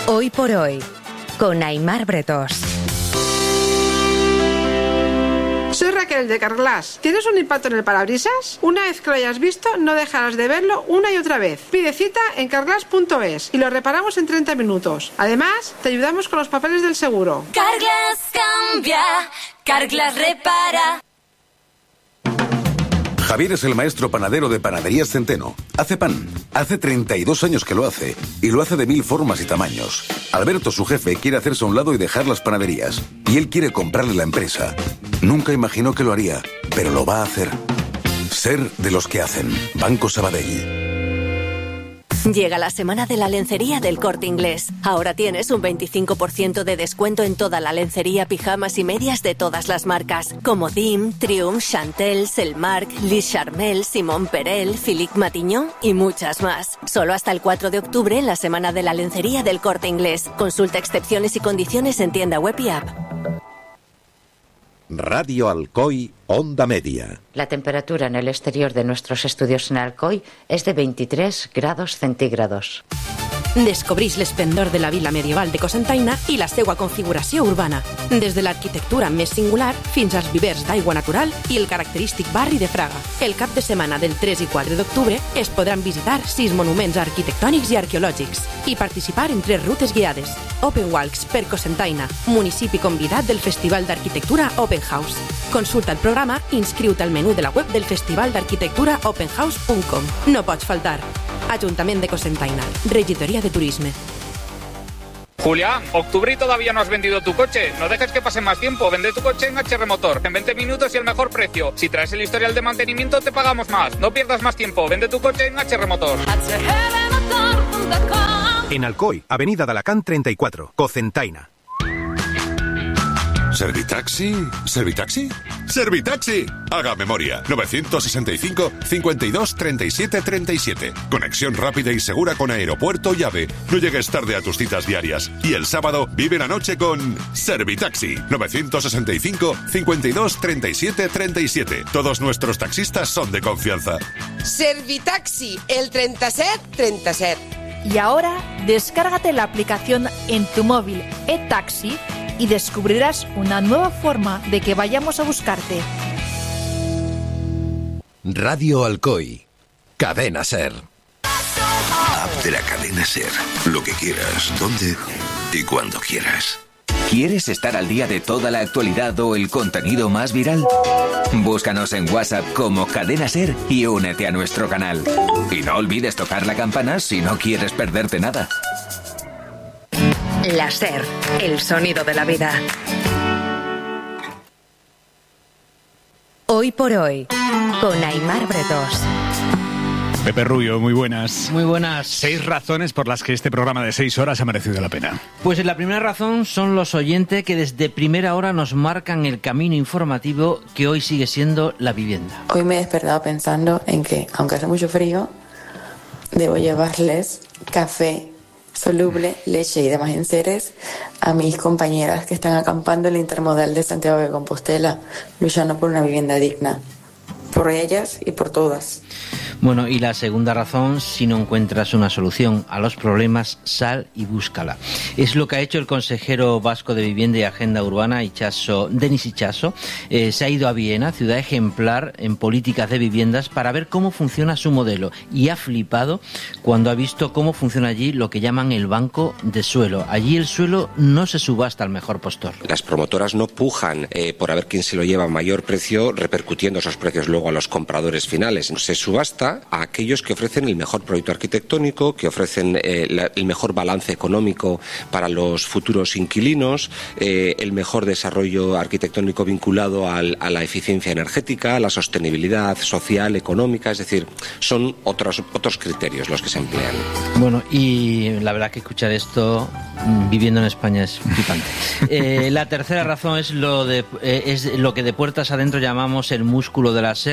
Hoy por hoy, con Aimar Bretós. Soy Raquel de Carglass. ¿Tienes un impacto en el parabrisas? Una vez que lo hayas visto, no dejarás de verlo una y otra vez. Pide cita en carglass.es y lo reparamos en 30 minutos. Además, te ayudamos con los papeles del seguro. Carglass cambia, Carglass repara. Javier es el maestro panadero de Panaderías Centeno. Hace pan. Hace 32 años que lo hace. Y lo hace de 1000 formas y tamaños. Alberto, su jefe, quiere hacerse a un lado y dejar las panaderías. Y él quiere comprarle la empresa. Nunca imaginó que lo haría, pero lo va a hacer. Ser de los que hacen. Banco Sabadell. Llega la semana de la lencería del Corte Inglés. Ahora tienes un 25% de descuento en toda la lencería, pijamas y medias de todas las marcas, como Dim, Triumph, Chantel, Selmark, Lis Charmel, Simon Perel, Philippe Matignon y muchas más. Solo hasta el 4 de octubre en la semana de la lencería del Corte Inglés. Consulta excepciones y condiciones en tienda web y app. Radio Alcoy, Onda Media. La temperatura en el exterior de nuestros estudios en Alcoy es de 23 grados centígrados. Descobrís l'esplendor de la vila medieval de Cocentaina i la seva configuració urbana, des de l'arquitectura més singular fins als vivers d'aigua natural i el característic barri de Fraga. El cap de setmana del 3 i 4 d'octubre es podran visitar 6 monuments arquitectònics i arqueològics i participar en 3 rutes guiades. Open Walks per Cocentaina, municipi convidat del Festival d'Arquitectura Open House. Consulta el programa i inscriu-te al menú de la web del Festival d'Arquitectura openhouse.com. No pots faltar. Ayuntamiento de Cocentaina, Regidoría de Turisme. Julián, octubre y todavía no has vendido tu coche. No dejes que pase más tiempo. Vende tu coche en HR Motor. En 20 minutos y el mejor precio. Si traes el historial de mantenimiento, te pagamos más. No pierdas más tiempo. Vende tu coche en HR Motor. En Alcoy, Avenida de Alacant 34, Cocentaina. ¿Servitaxi? ¿Servitaxi? ¡Servitaxi! Haga memoria. 965 52 37 37. Conexión rápida y segura con aeropuerto y AVE. No llegues tarde a tus citas diarias. Y el sábado vive la noche con Servitaxi. 965 52 37 37. Todos nuestros taxistas son de confianza. Servitaxi, el 37 37. Y ahora, descárgate la aplicación en tu móvil eTaxi y descubrirás una nueva forma de que vayamos a buscarte. Radio Alcoy, Cadena Ser. App de la Cadena Ser. Lo que quieras, dónde y cuando quieras. ¿Quieres estar al día de toda la actualidad o el contenido más viral? Búscanos en WhatsApp como Cadena Ser y únete a nuestro canal. Y no olvides tocar la campana si no quieres perderte nada. La Ser, el sonido de la vida. Hoy por hoy, con Aimar Bretós. Pepe Rubio, muy buenas. Muy buenas. 6 razones por las que este programa de 6 horas ha merecido la pena. Pues la primera razón son los oyentes que desde primera hora nos marcan el camino informativo que hoy sigue siendo la vivienda. Hoy me he despertado pensando en que, aunque hace mucho frío, debo llevarles café soluble, leche y demás enseres a mis compañeras que están acampando en el Intermodal de Santiago de Compostela, luchando por una vivienda digna. Por ellas y por todas. Bueno, y la segunda razón, si no encuentras una solución a los problemas, sal y búscala. Es lo que ha hecho el consejero vasco de Vivienda y Agenda Urbana, Denis Itxaso. Se ha ido a Viena, ciudad ejemplar en políticas de viviendas, para ver cómo funciona su modelo. Y ha flipado cuando ha visto cómo funciona allí lo que llaman el banco de suelo. Allí el suelo no se subasta al mejor postor. Las promotoras no pujan por a ver quién se lo lleva a mayor precio, repercutiendo esos precios luego a los compradores finales. Se subasta a aquellos que ofrecen el mejor proyecto arquitectónico, que ofrecen el mejor balance económico para los futuros inquilinos, el mejor desarrollo arquitectónico vinculado a la eficiencia energética, a la sostenibilidad social, económica, es decir, son otros criterios los que se emplean. Bueno, y la verdad que escuchar esto viviendo en España es flipante. La tercera razón es lo que de puertas adentro llamamos el músculo de la SER,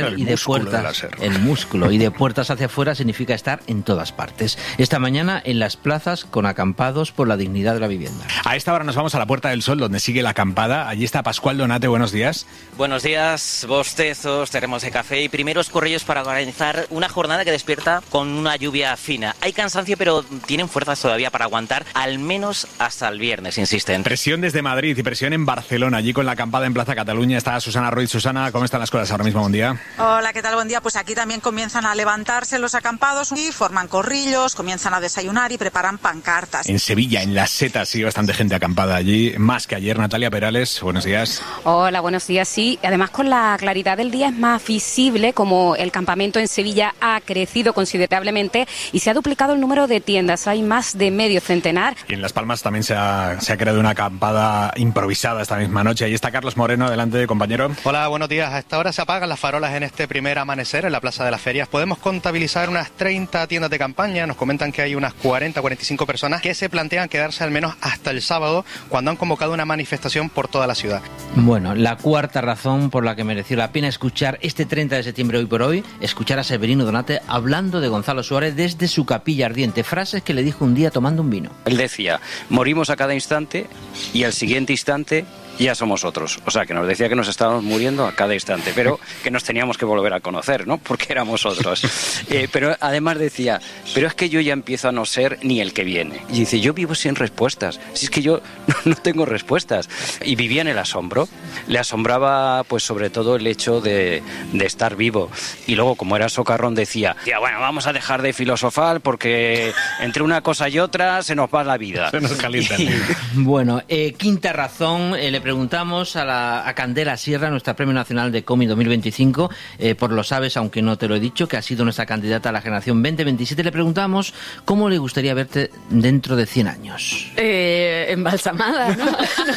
láser y de puertas... El músculo. Y de puertas hacia afuera significa estar en todas partes. Esta mañana en las plazas con acampados por la dignidad de la vivienda. A esta hora nos vamos a la Puerta del Sol, donde sigue la acampada. Allí está Pascual Donate, buenos días. Buenos días, bostezos, termos de café y primeros corrillos para organizar una jornada que despierta con una lluvia fina. Hay cansancio, pero tienen fuerzas todavía para aguantar al menos hasta el viernes, insisten. Presión desde Madrid y presión en Barcelona. Allí con la acampada en Plaza Cataluña está Susana Ruiz. Susana, ¿cómo están las cosas ahora mismo? Buen día. Hola, ¿qué tal? Buen día. Pues aquí también comienzan a levantarse los acampados y forman corrillos, comienzan a desayunar y preparan pancartas. En Sevilla, en Las Setas, sigue bastante gente acampada allí, más que ayer. Natalia Perales, buenos días. Hola, buenos días. Sí, además con la claridad del día es más visible como el campamento en Sevilla ha crecido considerablemente y se ha duplicado el número de tiendas. Hay más de medio centenar. Y en Las Palmas también se ha creado una acampada improvisada esta misma noche. Ahí está Carlos Moreno, adelante, compañero. Hola, buenos días. A esta hora se apagan las farolas en este primer amanecer en la Plaza de las Ferias. Podemos contabilizar unas 30 tiendas de campaña. Nos comentan que hay unas 40-45 personas que se plantean quedarse al menos hasta el sábado, cuando han convocado una manifestación por toda la ciudad. Bueno, la cuarta razón por la que mereció la pena escuchar este 30 de septiembre, hoy por hoy, escuchar a Severino Donate hablando de Gonzalo Suárez desde su capilla ardiente. Frases que le dijo un día tomando un vino. Él decía, morimos a cada instante y al siguiente instante ya somos otros. O sea, que nos decía que nos estábamos muriendo a cada instante, pero que nos teníamos que volver a conocer, ¿no? Porque éramos otros. Pero además decía, pero es que yo ya empiezo a no ser ni el que viene. Y dice, yo vivo sin respuestas. Si es que yo no tengo respuestas. Y vivía en el asombro. Le asombraba, pues, sobre todo el hecho de estar vivo. Y luego, como era socarrón, decía, bueno, vamos a dejar de filosofar porque entre una cosa y otra se nos va la vida. Se nos calienta. Bueno, quinta razón, le preguntamos a Candela Sierra, nuestra Premio Nacional de Cómic 2025, por lo sabes, aunque no te lo he dicho, que ha sido nuestra candidata a la generación 2027, le preguntamos cómo le gustaría verte dentro de 100 años. Embalsamada, ¿no?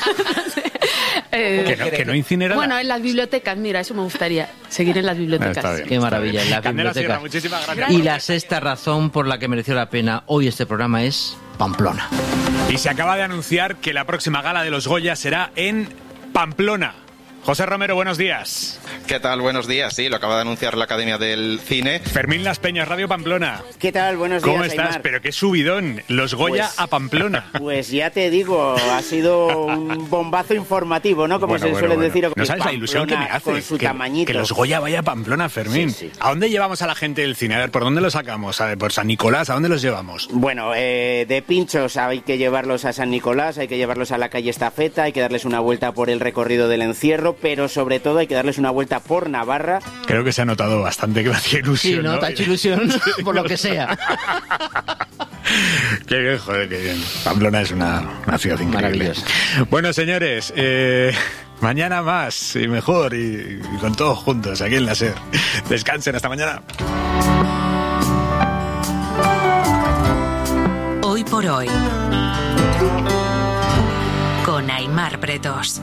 Que no incinerada. Bueno, en las bibliotecas, mira, eso me gustaría, seguir en las bibliotecas. Está bien, qué maravilla, en las Candela bibliotecas. Sierra, muchísimas gracias. Y la sexta razón por la que mereció la pena hoy este programa es Pamplona. Y se acaba de anunciar que la próxima gala de los Goya será en Pamplona. José Romero, buenos días. ¿Qué tal? Buenos días. Sí, lo acaba de anunciar la Academia del Cine. Fermín Las Peñas, Radio Pamplona. ¿Qué tal? Buenos días, ¿Cómo estás? Aymar. Pero qué subidón. Los Goya Pues, a Pamplona. Pues ya te digo, ha sido un bombazo informativo, ¿no? Como se suele decir. No sabes la ilusión que me hace. Con su tamañito. Que los Goya vaya a Pamplona, Fermín. Sí. ¿A dónde llevamos a la gente del cine? A ver, ¿por dónde los sacamos? A ver, ¿por San Nicolás? ¿A dónde los llevamos? Bueno, de pinchos hay que llevarlos a San Nicolás, hay que llevarlos a la calle Estafeta, hay que darles una vuelta por el recorrido del encierro, pero sobre todo hay que darles una vuelta por Navarra. Creo que se ha notado bastante que me hacía ilusión. Sí, ¿no? Te ha hecho ilusión por lo que sea. Qué bien, joder, qué bien. Pamplona es una ciudad increíble. Maravillosa. Bueno, señores, mañana más y mejor y con todos juntos aquí en la SER. Descansen, hasta mañana. Hoy por hoy, con Aymar Bretos.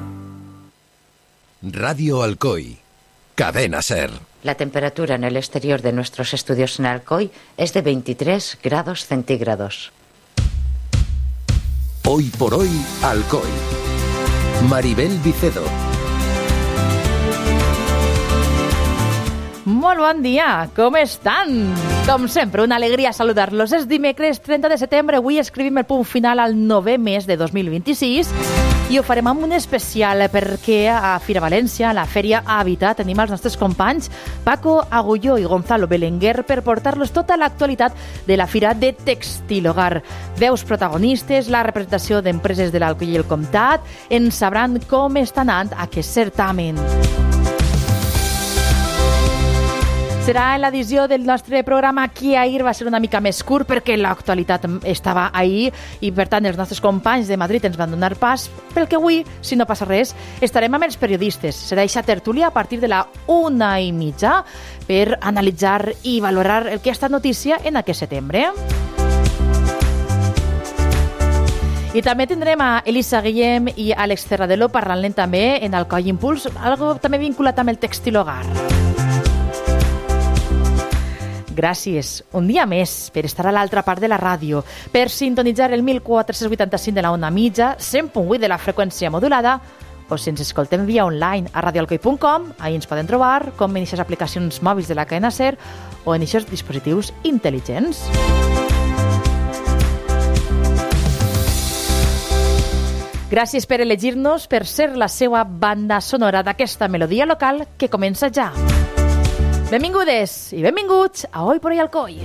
Radio Alcoy, Cadena SER. La temperatura en el exterior de nuestros estudios en Alcoy es de 23 grados centígrados. Hoy por hoy, Alcoy. Maribel Vicedo. Molt bon dia, com estan? Com sempre, una alegria saludar-los. És dimecres 30 de setembre, avui escrivim el punt final al 9è mes de 2026 i ho farem amb un especial perquè a Fira València, la Fèria Habitat, tenim els nostres companys Paco Agulló i Gonzalo Belenguer per portar-los tota l'actualitat de la Fira de Textil Hogar. Veus protagonistes, la representació d'empreses de l'Alcoi i el Comtat, ens sabran com està anant aquest certamen. Serà en l'edició del nostre programa que ahir va ser una mica més curt perquè l'actualitat estava ahir i per tant els nostres companys de Madrid ens van donar pas, pel que avui, si no passa res, estarem amb els periodistes. Serà eixa tertúlia a partir de la 1:30 per analitzar i valorar el que ha estat notícia en aquest setembre. I també tindrem a Elisa Guillem i Àlex Cerradelo parlant també en Alcoi Impuls, algo també vinculat amb el textil hogar. Gràcies, un dia més, per estar a l'altra part de la ràdio, per sintonitzar el 1485 de la ona mitja, 100.8 de la freqüència modulada o si ens escoltem via online a radioalcoi.com, ahí ens poden trobar, com en aquestes aplicacions mòbils de la cadena SER o en aquests dispositius intel·ligents. Gràcies per elegir-nos, per ser la seva banda sonora d'aquesta melodia local que comença ja. Benvingudes i benvinguts a Hoy por Hoy Alcoi.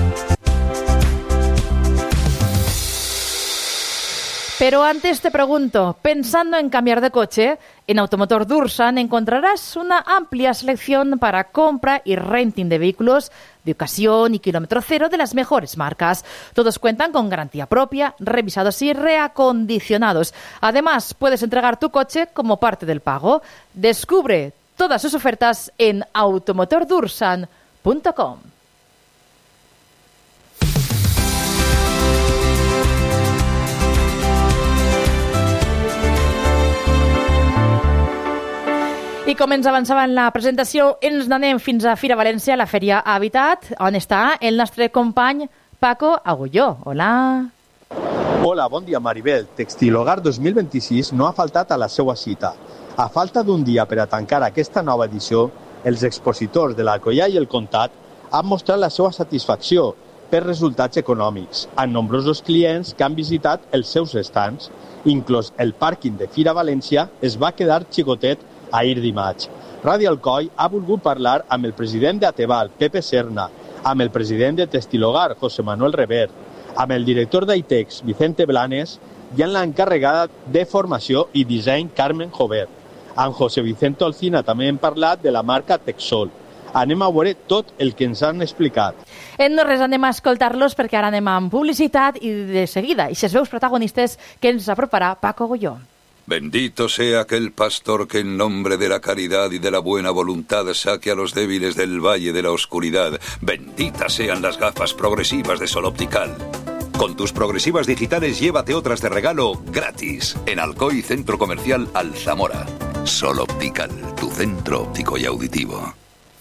Pero antes te pregunto, pensando en cambiar de coche, en Automotor Dursan encontrarás una amplia selección para compra y renting de vehículos de ocasión y kilómetro cero de las mejores marcas. Todos cuentan con garantía propia, revisados y reacondicionados. Además, puedes entregar tu coche como parte del pago. Descubre todas sus ofertas en automotordursan.com. I com ens avançava en la presentació, ens n'anem fins a Fira València, la Fèria Habitat, on està el nostre company Paco Agulló. Hola. Hola, bon dia Maribel. Textilogar 2026 no ha faltat a la seva cita. A falta d'un dia per a tancar aquesta nova edició, els expositors de l'Alcoià i el Comtat han mostrat la seva satisfacció per resultats econòmics amb nombrosos clients que han visitat els seus estants. Inclòs el pàrquing de Fira València es va quedar xicotet ahir dimarts. Ràdio Alcoi ha volgut parlar amb el president d'Ateval, Pepe Serna, amb el president de Textilogar, José Manuel Revert, amb el director d'Aitex, Vicente Blanes, i amb l'encarregada de formació i disseny, Carmen Jovert. Amb José Vicente Olcina també hem parlat de la marca Texol. Anem a veure tot el que ens han explicat. En no res anem a escoltar-los perquè ara anem amb publicitat i de seguida, i si es veus protagonistes que ens aproparà Paco Agulló. Bendito sea aquel pastor que en nombre de la caridad y de la buena voluntad saque a los débiles del valle de la oscuridad. Benditas sean las gafas progresivas de Sol Optical. Con tus progresivas digitales llévate otras de regalo gratis en Alcoy Centro Comercial Alzamora. Sol Optical, tu centro óptico y auditivo.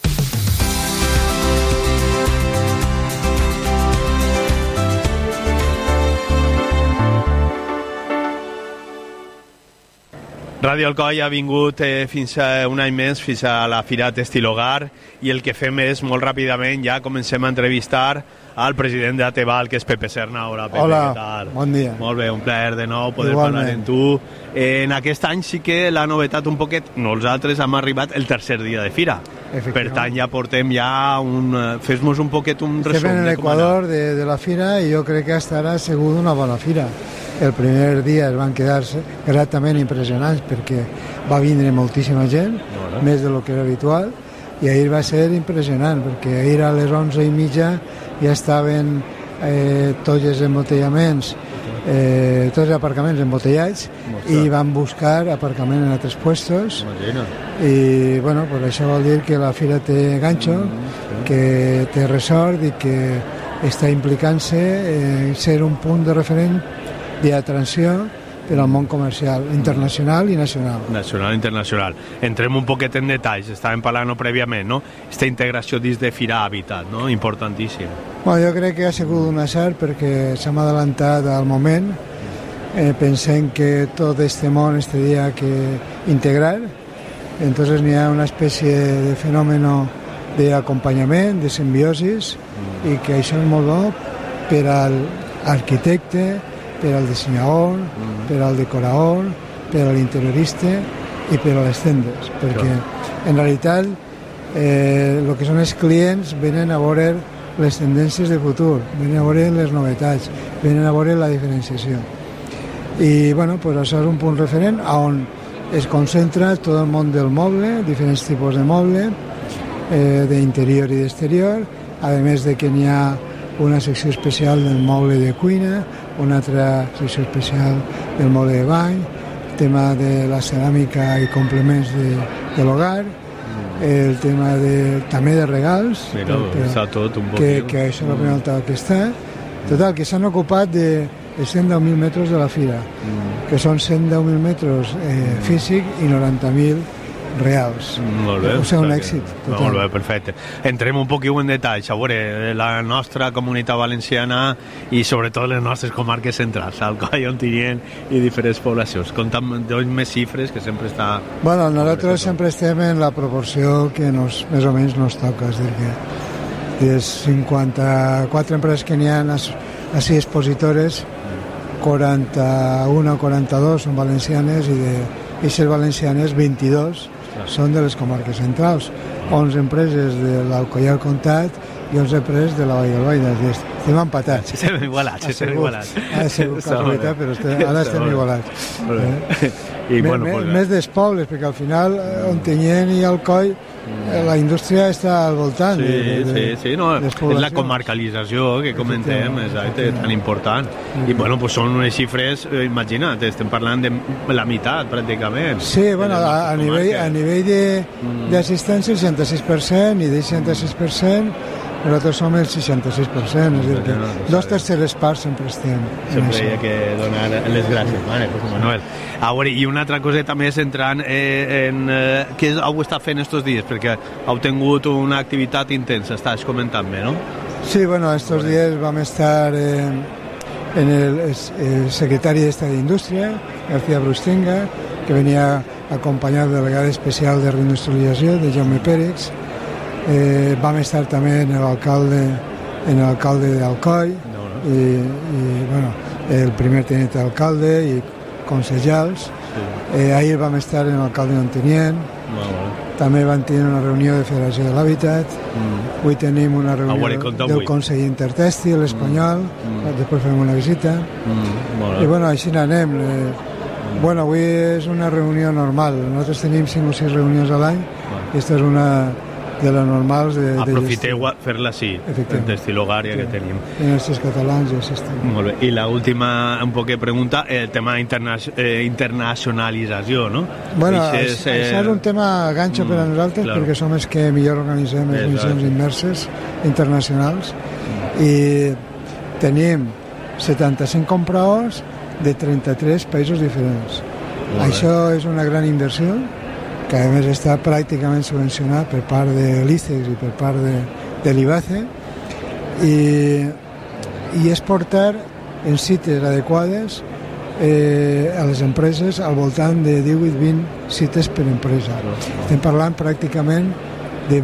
Ràdio Alcoi ha vingut fins a un any més, fins a la Fira Textilogar, i el que fem és, molt ràpidament, ja comencem a entrevistar al president d'Ateval, que és Pepe Serna. Hola, Pepe, hola, què tal? Bon dia. Molt bé, un plaer de nou poder Igualment. parlar amb tu. En aquest any sí que l'ha novetat un poquet. Nosaltres hem arribat el tercer dia de Fira. Per tant, ja portem fes-nos un poquet un resum. Estem en l'Equador de la Fira i jo crec que estarà segur una bona Fira. El primer dia es van quedar-se gratament impressionants perquè va vindre moltíssima gent, més de lo que era habitual, i ahir va ser impressionant perquè ahir a les 11:30 ja estaven tots els embotellaments, tots els aparcaments embotellats, i van buscar aparcament en altres puestos. I bueno, pues això vol dir que la Fira té ganxo, que té ressort i que està implicant-se en ser un punt de referent d'atenció per al món comercial internacional i nacional. Nacional i internacional. Entrem un poquet en detalls, estàvem parlant prèviament, no? Aquesta integració dins de Fira Habitat, no? Importantíssim. Bueno, jo crec que ha sigut un acert perquè s'hem adelantat al moment. Pensem que tot este món este dia que integrar, entonces n'hi ha una espècie de fenòmeno d'acompanyament, de simbiosis, i que això és molt bo per a l'arquitecte, per al dissenyador, per al decorador, per a l'interiorista i per a les tendes, perquè en realitat el que són els clients venen a veure les tendències de futur, venen a veure les novetats, venen a veure la diferenciació. I bueno, pues això és un punt referent on es concentra tot el món del moble, diferents tipus de moble, d'interior i d'exterior, a més de que n'hi ha una secció especial del moble de cuina, una altra secció especial del moble de bany, el tema de la ceràmica i complements de l'hogar, el tema també de regals, està tot un poquet. Que això és la primera volta que està. Total, que s'han ocupat de 110.000 metres de la fira, que són 110.000 metres físic i 90.000 reals. Molt bé. O sigui, un èxit total. Molt bé, perfecte. Entrem un poquil en detall, a veure, la nostra comunitat valenciana i sobretot les nostres comarques centrals, Alcoi, Ontinyent i diferents poblacions. Conta'm més xifres, que sempre està... Bueno, nosaltres sempre estem en la proporció que més o menys nos toca, és a dir, que de 54 empreses que n'hi ha així expositores, 41 o 42 són valencianes i d'aquestes valencianes 22 són de les comarques centrals, 11 empreses de l'Alcoià al Comtat i 11 empreses de la Vall d'Albaida. Estem empatats. Estem igualats. Ha sigut casualitat, però ara estem igualats. I, bueno, més dels pobles, perquè al final Ontinyent i Alcoi la indústria està al voltant. Sí, no, és la comarcalització que comentem, és tan important. I bueno, pues són unes xifres, imagina't, estem parlant de la meitat pràcticament. Sí, bueno, a nivell d'assistència el 66% i del 66% nosaltres som el 66%, és a dir, que 2/3 parts sempre estem. Sempre hi ha que donar les gràcies, José Manuel. A veure, i una altra coseta més entrant en què heu estat fent estos dies, perquè heu tingut una activitat intensa, estàs comentant-me, no? Sí, bueno, estos dies vam estar en el secretari d'Estat d'Indústria, García Brustinga, que venia acompanyat del delegado especial de reindustrialització, de Jaume Pérez. Vam estar també en l'alcalde d'Alcoi i bueno, el primer tenent d'alcalde i consellers. Ahir vam estar en l'alcalde d'Ontinyent. També vam tenir una reunió de Federació de l'Hàbitat. Avui tenim una reunió del Consell Intertèxtil espanyol. Després farem una visita. I bueno, així n'anem. Bueno, avui és una reunió normal. Nosaltres tenim 5 o 6 reunions a l'any. Aquesta és una de les normals de aprofiteu a fer-la així, en testilogària que tenim. En els catalans ja s'estan. Molt bé. I l'última un poc de pregunta, el tema internacionalització, no? Bueno, això és un tema ganxo per a nosaltres, perquè som els que millor organitzem les missions immerses internacionals i tenim 75 compradors de 33 països diferents. Això és una gran inversió que a més està pràcticament subvencionat per part de l'ICEX i per part de l'IBACE i és portar en cites adequades a les empreses al voltant de 18-20 cites per empresa. Estem parlant pràcticament de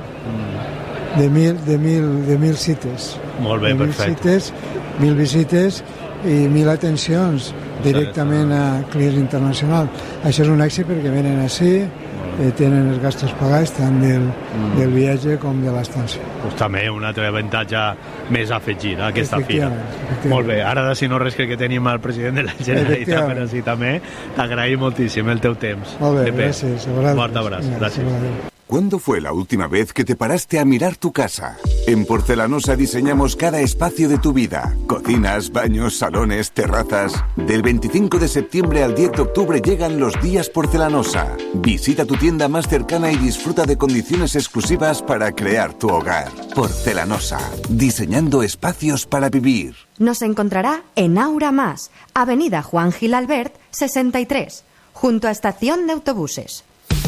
1.000 cites. Molt bé, perfecte. 1.000 visites i 1.000 atencions directament a clients internacionals. Això és un èxit perquè venen així, tenen els gastos pagats tant del viatge com de l'estància. Pues també un altre avantatge més afegit a aquesta fira. Molt bé, ara si no res crec que tenim el president de la Generalitat, però sí també t'agraïm moltíssim el teu temps. Molt bé, gràcies. Fort abraç. Gràcies. ¿Cuándo fue la última vez que te paraste a mirar tu casa? En Porcelanosa diseñamos cada espacio de tu vida. Cocinas, baños, salones, terrazas. Del 25 de septiembre al 10 de octubre llegan los días Porcelanosa. Visita tu tienda más cercana y disfruta de condiciones exclusivas para crear tu hogar. Porcelanosa, diseñando espacios para vivir. Nos encontrará en Aura Más, Avenida Juan Gil Albert, 63, junto a Estación de Autobuses.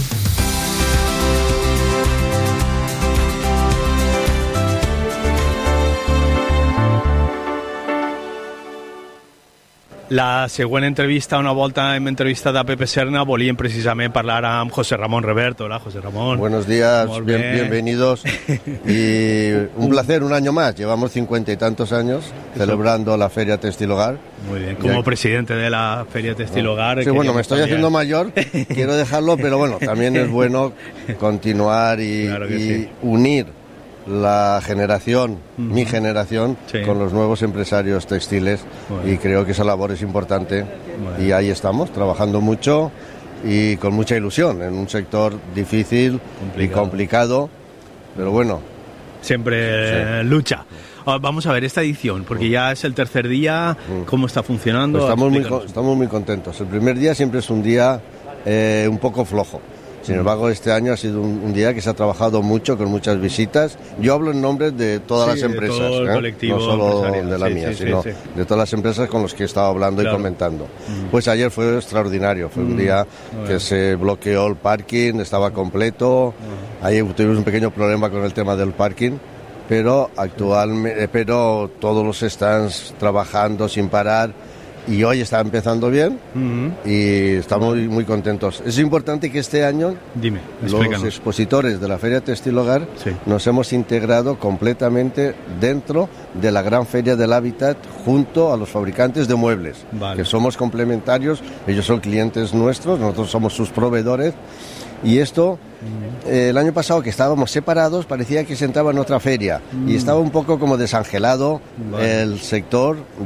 La següent entrevista, una volta hem entrevistat a Pepe Serna, volíem precisament parlar amb José Ramón Revert. Hola, José Ramón. Buenos días, bienvenidos. Y un placer, un año más. Llevamos 50 y tantos años celebrando la Feria Textil Hogar. Muy bien, como presidente de la Feria Textil Hogar. Sí, bueno, me estoy haciendo mayor, quiero dejarlo, pero bueno, también es bueno continuar y unir la generación, mi generación, con los nuevos empresarios textiles, y creo que esa labor es importante, y ahí estamos, trabajando mucho y con mucha ilusión, en un sector difícil y complicado, pero bueno. Siempre lucha. Vamos a ver esta edición, porque ya es el tercer día, ¿cómo está funcionando? Pues estamos muy contentos. El primer día siempre es un día un poco flojo. Sin embargo, este año ha sido un día que se ha trabajado mucho, con muchas visitas. Yo hablo en nombre de todas las empresas, todo el colectivo no solo de la sí, mía, sí, sino sí. de todas las empresas con las que he estado hablando y comentando. Pues ayer fue extraordinario, fue un día que se bloqueó el parking, estaba completo. Ayer tuvimos un pequeño problema con el tema del parking, pero todos los stands trabajando sin parar. Y hoy está empezando bien y estamos muy contentos. Es importante que este año los expositores de la Feria Textil Hogar nos hemos integrado completamente dentro de la gran Feria del Hábitat junto a los fabricantes de muebles, que somos complementarios, ellos son clientes nuestros, nosotros somos sus proveedores. Y esto, el año pasado que estábamos separados, parecía que se entraba en otra feria y estaba un poco como desangelado el sector